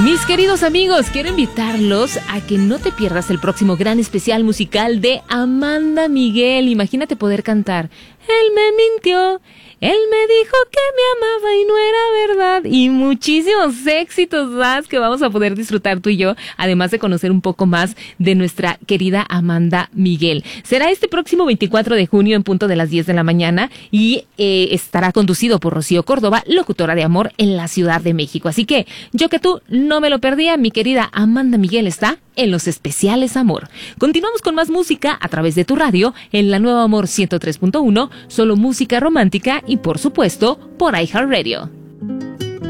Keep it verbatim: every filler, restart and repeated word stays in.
Mis queridos amigos, quiero invitarlos a que no te pierdas el próximo gran especial musical de Amanda Miguel. Imagínate poder cantar Él me mintió, él me dijo que me amaba y no era verdad, y muchísimos éxitos más que vamos a poder disfrutar tú y yo, además de conocer un poco más de nuestra querida Amanda Miguel. Será este próximo veinticuatro de junio en punto de las diez de la mañana y eh, estará conducido por Rocío Córdoba, locutora de amor en la Ciudad de México. Así que yo que tú no me lo perdía, mi querida Amanda Miguel está en los especiales Amor. Continuamos con más música a través de tu radio en la Nueva Amor ciento tres punto uno, solo música romántica y por supuesto por iHeartRadio.